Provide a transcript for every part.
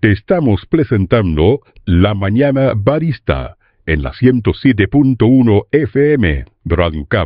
Te estamos presentando La Mañana Barista en la 107.1 FM Radio Cav.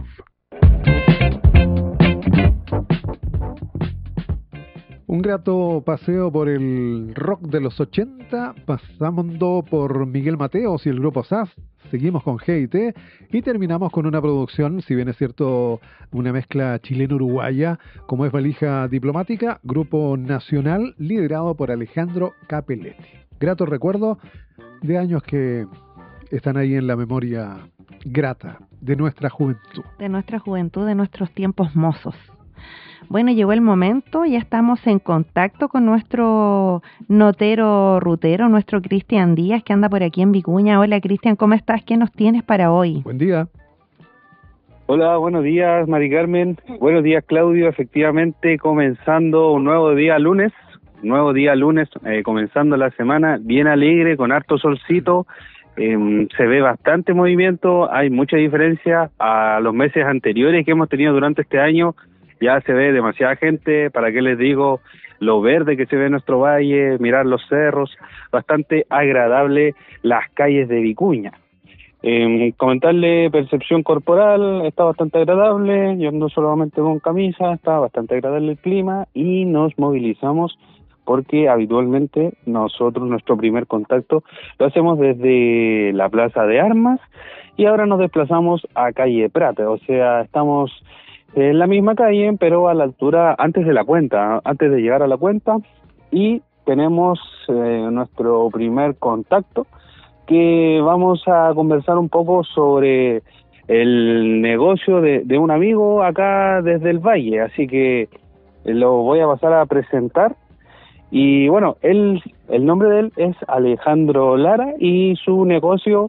Un grato paseo por el rock de los 80, pasando por Miguel Mateos y el grupo SAS, seguimos con G&T y terminamos con una producción, si bien es cierto, una mezcla chileno-uruguaya, como es Valija Diplomática, grupo nacional liderado por Alejandro Capelletti. Grato recuerdo de años que están ahí en la memoria grata de nuestra juventud. De nuestra juventud, de nuestros tiempos mozos. Bueno, llegó el momento, ya estamos en contacto con nuestro notero rutero, nuestro Cristian Díaz, que anda por aquí en Vicuña. Hola Cristian, ¿cómo estás? ¿Qué nos tienes para hoy? Buen día. Hola, buenos días Mari Carmen, buenos días Claudio, efectivamente comenzando un nuevo día lunes, comenzando la semana bien alegre, con harto solcito, se ve bastante movimiento, hay mucha diferencia a los meses anteriores que hemos tenido durante este año. Ya se ve demasiada gente, para qué les digo, lo verde que se ve en nuestro valle, mirar los cerros, bastante agradable las calles de Vicuña. Comentarle percepción corporal, está bastante agradable, yo ando solamente con camisa, está bastante agradable el clima y nos movilizamos porque habitualmente nosotros, nuestro primer contacto, lo hacemos desde la Plaza de Armas y ahora nos desplazamos a calle Prat, o sea, estamos en la misma calle, pero a la altura, antes de llegar a la cuenta, y tenemos nuestro primer contacto, que vamos a conversar un poco sobre el negocio de un amigo acá desde el Valle, así que lo voy a pasar a presentar, y bueno, el nombre de él es Alejandro Lara, y su negocio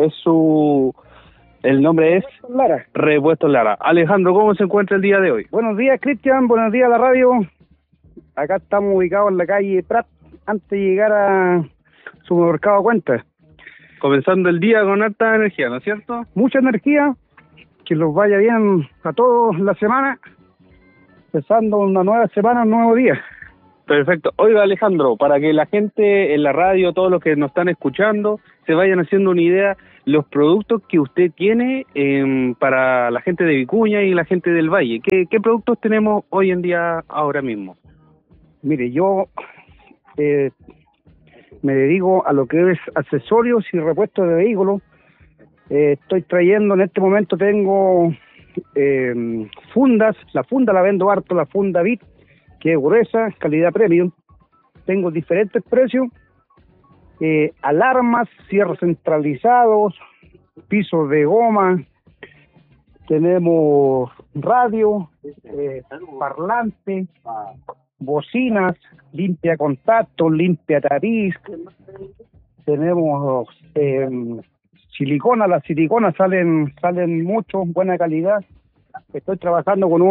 el nombre es Repuestos Lara. Alejandro, ¿cómo se encuentra el día de hoy? Buenos días, Cristian. Buenos días a la radio. Acá estamos ubicados en la calle Prat, antes de llegar a Supermercado Cuenta. Comenzando el día con alta energía, ¿no es cierto? Mucha energía, que los vaya bien a todos la semana, empezando una nueva semana, un nuevo día. Perfecto. Oiga, Alejandro, para que la gente en la radio, todos los que nos están escuchando, se vayan haciendo una idea, los productos que usted tiene para la gente de Vicuña y la gente del Valle. ¿Qué productos tenemos hoy en día ahora mismo? Mire, yo me dedico a lo que es accesorios y repuestos de vehículos. Estoy trayendo, en este momento tengo fundas. La funda la vendo harto, la funda BIT, que es gruesa, calidad premium. Tengo diferentes precios. Alarmas, cierres centralizados, pisos de goma, tenemos radio, parlantes, bocinas, limpia contacto, limpia tapiz, tenemos silicona, las siliconas salen mucho, buena calidad. Estoy trabajando con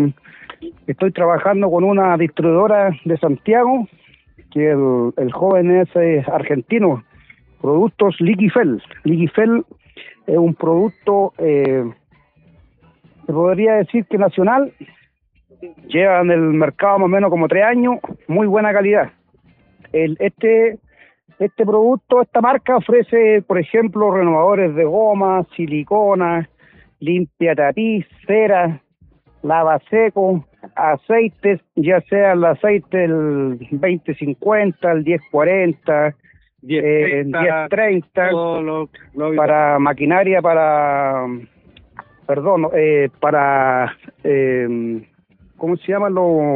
una distribuidora de Santiago, que el joven es argentino, productos Liquifel. Liquifel es un producto, se podría decir que nacional, lleva en el mercado más o menos como 3 años, muy buena calidad. Este producto, esta marca ofrece, por ejemplo, renovadores de goma, silicona, limpia tapiz, cera, lava seco, aceites, ya sea el aceite el 2050, el 1040, 1030, para maquinaria, ¿cómo se llaman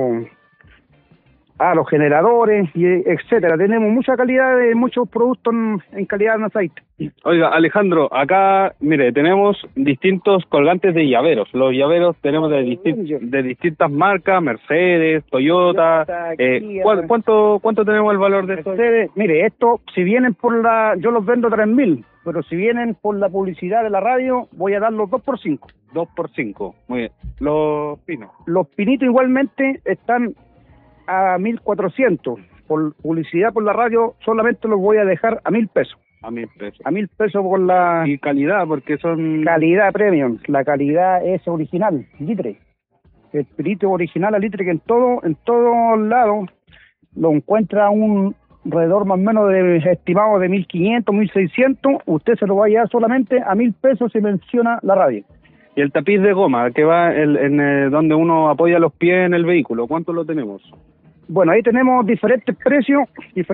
los generadores, y etcétera? Tenemos mucha calidad de muchos productos en calidad de aceite. Oiga, Alejandro, acá, mire, tenemos distintos colgantes de llaveros. Los llaveros tenemos de distintas marcas, Mercedes, Toyota. ¿Cuánto tenemos el valor de esto? Mire, esto, si vienen yo los vendo 3.000, pero si vienen por la publicidad de la radio, voy a dar los 2 por 5. 2 por 5, muy bien. Los pinos. Los pinitos igualmente están a 1.400. Por publicidad por la radio solamente los voy a dejar a 1.000 pesos. A 1.000 pesos. A 1.000 pesos por la... Y calidad, porque son... Calidad premium. La calidad es original, litre. El pirito original a litre, que en todos lados lo encuentra alrededor más o menos de estimado de 1.500, 1.600, usted se lo va a llevar solamente a 1.000 pesos si menciona la radio. Y el tapiz de goma que va donde uno apoya los pies en el vehículo, ¿cuánto lo tenemos? Bueno, ahí tenemos diferentes precios.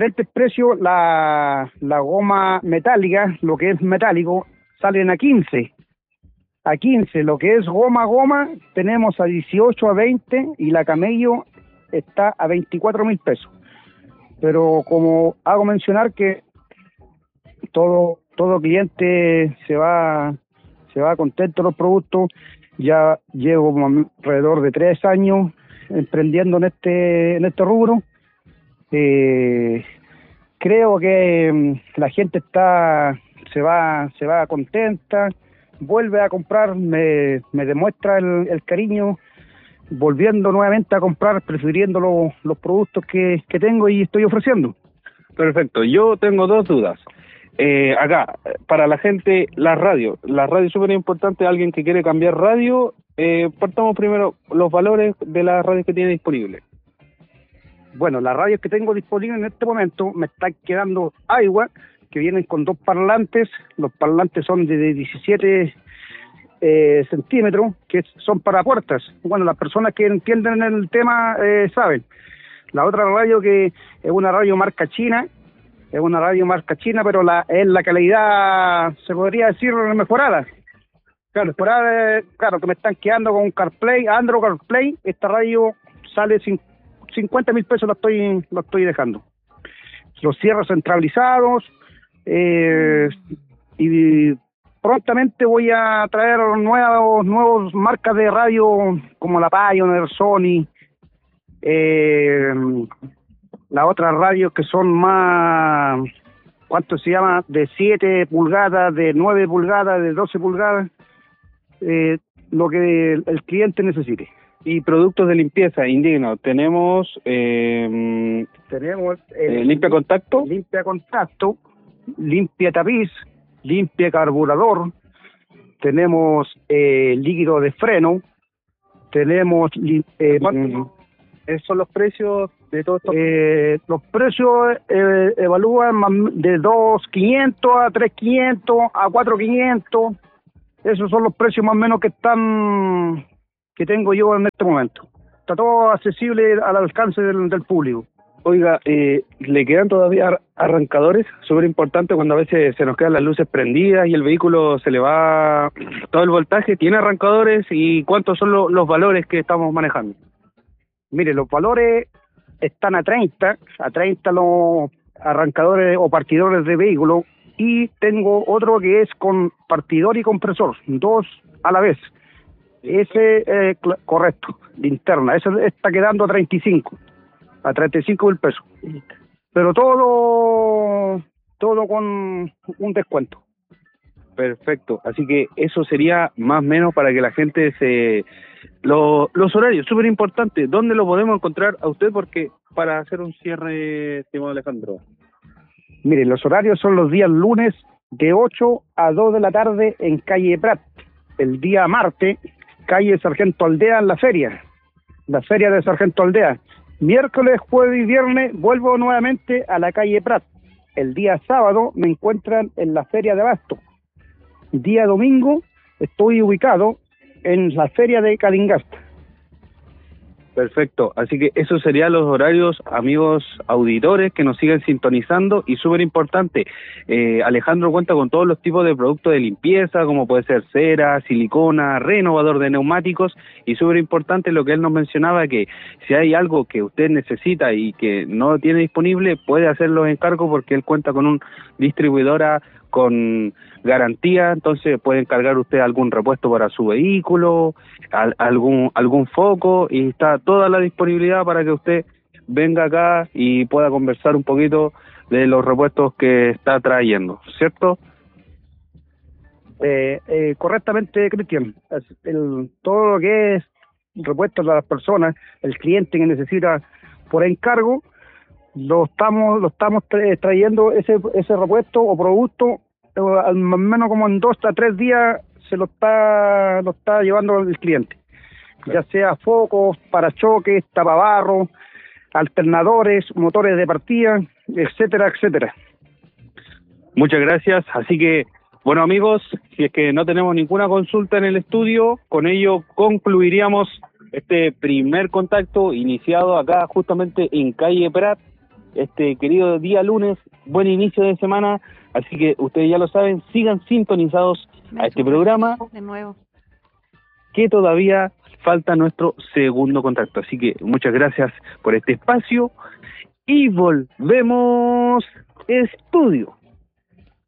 La goma metálica, lo que es metálico, salen a 15. A 15, lo que es goma, tenemos a 18, a 20, y la camello está a 24.000 pesos. Pero como hago mencionar que todo cliente se va contento de los productos. Ya llevo alrededor de 3 años emprendiendo en este rubro. Creo que la gente se va contenta, vuelve a comprar, me demuestra el cariño, volviendo nuevamente a comprar, prefiriendo los productos que tengo y estoy ofreciendo. Perfecto, yo tengo 2 dudas. Acá, para la gente, la radio es súper importante. Alguien que quiere cambiar radio, partamos primero los valores de las radios que tiene disponible. Bueno, las radios que tengo disponibles en este momento me están quedando Aiwa, que vienen con 2 parlantes. Los parlantes son de 17 centímetros, que son para puertas. Bueno, las personas que entienden el tema saben. La otra radio que es una radio marca china, pero es la calidad, se podría decir, mejorada. Claro, que me están quedando con CarPlay, Android CarPlay. Esta radio sale 50.000 pesos, la estoy dejando. Los cierres centralizados, y prontamente voy a traer nuevos marcas de radio como la Pioneer, Sony, las otras radios que son más, ¿cuánto se llama? De 7 pulgadas, de 9 pulgadas, de 12 pulgadas, lo que el cliente necesite. Y productos de limpieza, indigno, tenemos limpia contacto, limpia tapiz, limpia carburador, tenemos líquido de freno, tenemos ¿esos son los precios de todo esto? Los precios evalúan de 2.500 a 3.500 a 4.500. Esos son los precios más o menos que tengo yo en este momento. Está todo accesible al alcance del público. Oiga, ¿le quedan todavía arrancadores? Súper importante cuando a veces se nos quedan las luces prendidas y el vehículo se le va todo el voltaje. ¿Tiene arrancadores y cuántos son los valores que estamos manejando? Mire, los valores están a 30 los arrancadores o partidores de vehículo, y tengo otro que es con partidor y compresor, 2 a la vez. Ese, correcto, linterna, ese está quedando a 35.000 pesos. Pero todo con un descuento. Perfecto, así que eso sería más o menos para que la gente los horarios, súper importante, ¿dónde lo podemos encontrar a usted? Porque para hacer un cierre, estimado Alejandro. Mire, los horarios son los días lunes de 8 a 2 de la tarde en calle Prat. El día martes, calle Sargento Aldea en la feria de Sargento Aldea. Miércoles, jueves y viernes vuelvo nuevamente a la calle Prat. El día sábado me encuentran en la feria de Abasto. Día domingo estoy ubicado en la feria de Calingasta. Perfecto, así que esos serían los horarios, amigos auditores que nos siguen sintonizando. Y súper importante, Alejandro cuenta con todos los tipos de productos de limpieza, como puede ser cera, silicona, renovador de neumáticos, y súper importante lo que él nos mencionaba, que si hay algo que usted necesita y que no tiene disponible, puede hacer los encargos porque él cuenta con un distribuidora con garantía, entonces puede encargar usted algún repuesto para su vehículo, algún foco, y está toda la disponibilidad para que usted venga acá y pueda conversar un poquito de los repuestos que está trayendo, ¿cierto? Correctamente, Cristian. Todo lo que es repuestos a las personas, el cliente que necesita por encargo, lo estamos trayendo ese repuesto o producto, al menos como en 2 a 3 días se lo está llevando el cliente. Claro. Ya sea focos, parachoques, tapabarro, alternadores, motores de partida, etcétera, etcétera. Muchas gracias. Así que, bueno amigos, si es que no tenemos ninguna consulta en el estudio, con ello concluiríamos este primer contacto iniciado acá justamente en calle Prat, este querido día lunes, buen inicio de semana, así que ustedes ya lo saben, sigan sintonizados a este programa, de nuevo, que todavía falta nuestro segundo contacto, así que muchas gracias por este espacio y volvemos estudio.